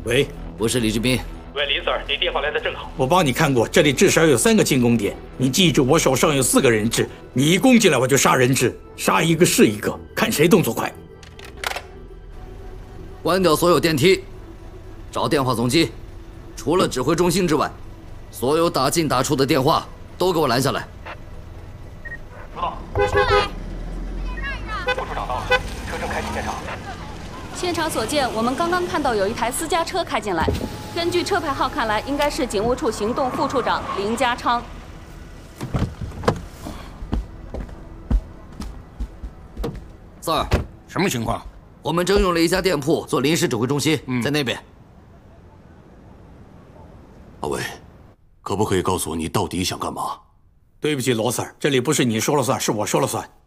喂， 我是李志斌。 喂，李 Sir，你电话来的正好。 我帮你看过，这里至少有3个进攻点。你记住，我手上有4个人质，你一攻进来我就杀人质，杀一个是一个，看谁动作快。 关掉所有电梯，找电话总机，除了指挥中心之外，所有打进打出的电话都给我拦下来。 收到。 快出来！ 副处长到了，车正开进现场。 现场所见，我们刚刚看到有一台私家车开进来，根据车牌号看来，应该是警务处行动副处长林家昌。 Sir， 什么情况？ 我们征用了一家店铺做临时指挥中心，在那边。 阿伟，可不可以告诉我你到底想干嘛？ 对不起，罗 Sir，这里不是你说了算，是我说了算。